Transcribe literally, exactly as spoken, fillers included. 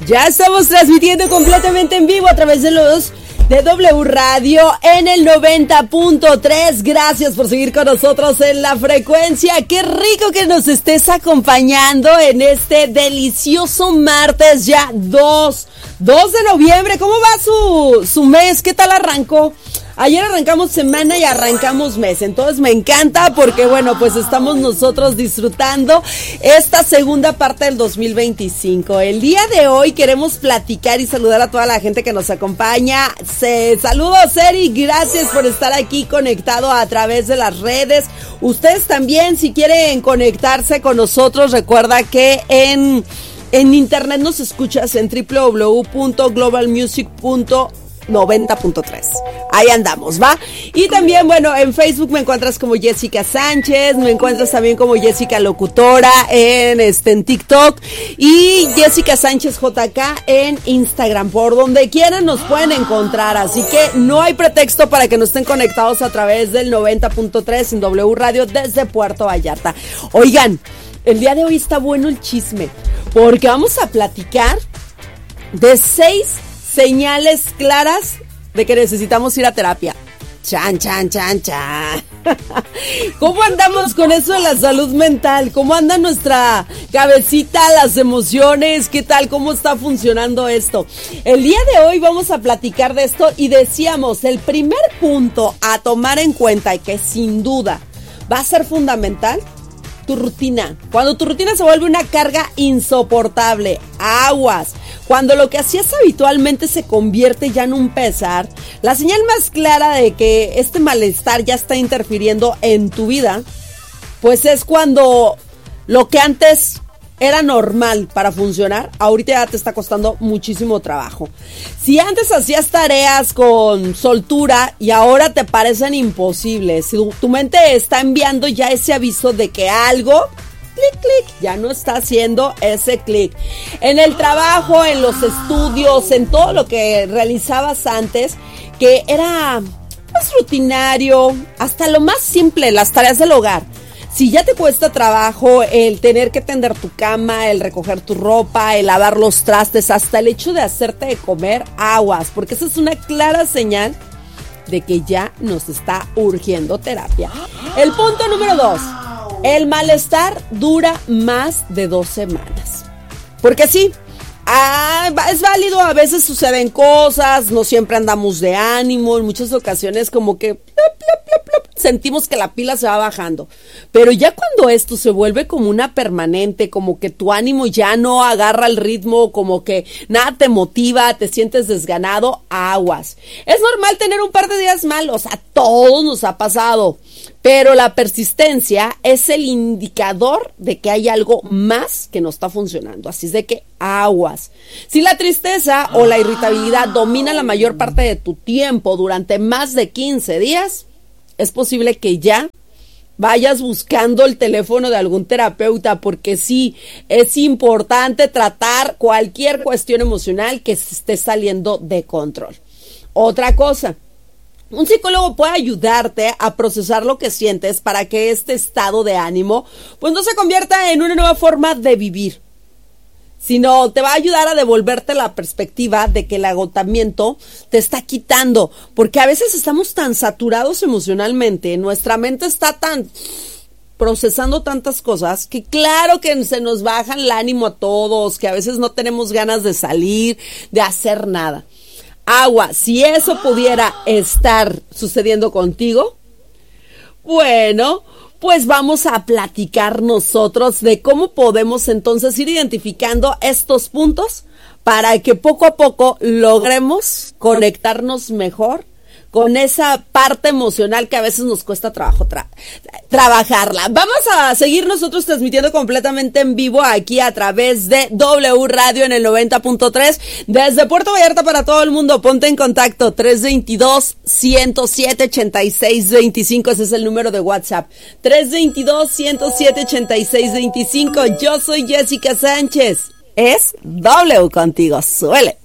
Ya estamos transmitiendo completamente en vivo a través de los de W Radio en el noventa punto tres. Gracias por seguir con nosotros en la frecuencia. Qué rico que nos estés acompañando en este delicioso martes ya dos de noviembre. ¿Cómo va su, su mes? ¿Qué tal arrancó? Ayer arrancamos semana y arrancamos mes, entonces me encanta porque bueno, pues estamos nosotros disfrutando esta segunda parte del dos mil veinticinco. El día de hoy queremos platicar y saludar a toda la gente que nos acompaña. Se, saludos Eri, gracias por estar aquí conectado a través de las redes. Ustedes también, si quieren conectarse con nosotros, recuerda que en, en internet nos escuchas en doble u doble u doble u punto global music punto noventa punto tres. Ahí andamos, ¿va? Y también, bueno, en Facebook me encuentras como Jessica Sánchez, me encuentras también como Jessica Locutora en este en TikTok y Jessica Sánchez J K en Instagram. Por donde quieran nos pueden encontrar, así que no hay pretexto para que no estén conectados a través del noventa punto tres en W Radio desde Puerto Vallarta. Oigan, el día de hoy está bueno el chisme, porque vamos a platicar de seis señales claras de que necesitamos ir a terapia. Chan, chan, chan, chan. ¿Cómo andamos con eso de la salud mental? ¿Cómo anda nuestra cabecita, las emociones? ¿Qué tal? ¿Cómo está funcionando esto? El día de hoy vamos a platicar de esto y decíamos, el primer punto a tomar en cuenta y que sin duda va a ser fundamental, tu rutina. Cuando tu rutina se vuelve una carga insoportable, aguas. Cuando lo que hacías habitualmente se convierte ya en un pesar, la señal más clara de que este malestar ya está interfiriendo en tu vida, pues es cuando lo que antes era normal para funcionar, ahorita ya te está costando muchísimo trabajo. Si antes hacías tareas con soltura y ahora te parecen imposibles, si tu mente está enviando ya ese aviso de que algo, clic, clic, ya no está haciendo ese clic. En el trabajo, en los estudios, en todo lo que realizabas antes, que era más rutinario, hasta lo más simple, las tareas del hogar. Si ya te cuesta trabajo el tener que tender tu cama, el recoger tu ropa, el lavar los trastes, hasta el hecho de hacerte de comer, aguas, porque esa es una clara señal de que ya nos está urgiendo terapia. El punto número dos, el malestar dura más de dos semanas. Porque sí, ah, es válido, a veces suceden cosas, no siempre andamos de ánimo, en muchas ocasiones como que plop, plop, plop, plop, sentimos que la pila se va bajando, pero ya cuando esto se vuelve como una permanente, como que tu ánimo ya no agarra el ritmo, como que nada te motiva, te sientes desganado, aguas. Es normal tener un par de días malos, a todos nos ha pasado, pero la persistencia es el indicador de que hay algo más que no está funcionando, así es de que aguas. Si la tristeza o la irritabilidad domina la mayor parte de tu tiempo durante más de quince días, es posible que ya vayas buscando el teléfono de algún terapeuta, porque sí, es importante tratar cualquier cuestión emocional que se esté saliendo de control. Otra cosa, un psicólogo puede ayudarte a procesar lo que sientes para que este estado de ánimo pues no se convierta en una nueva forma de vivir, sino te va a ayudar a devolverte la perspectiva de que el agotamiento te está quitando, porque a veces estamos tan saturados emocionalmente, nuestra mente está tan procesando tantas cosas, que claro que se nos baja el ánimo a todos, que a veces no tenemos ganas de salir, de hacer nada. Agua, si eso pudiera estar sucediendo contigo, bueno, pues vamos a platicar nosotros de cómo podemos entonces ir identificando estos puntos para que poco a poco logremos conectarnos mejor con esa parte emocional que a veces nos cuesta trabajo tra- trabajarla. Vamos a seguir nosotros transmitiendo completamente en vivo aquí a través de W Radio en el noventa punto tres desde Puerto Vallarta para todo el mundo. Ponte en contacto tres dos dos, uno cero siete, ocho seis dos cinco, ese es el número de WhatsApp. tres dos dos, uno cero siete, ocho seis dos cinco. Yo soy Jessica Sánchez. Es W contigo. Suele.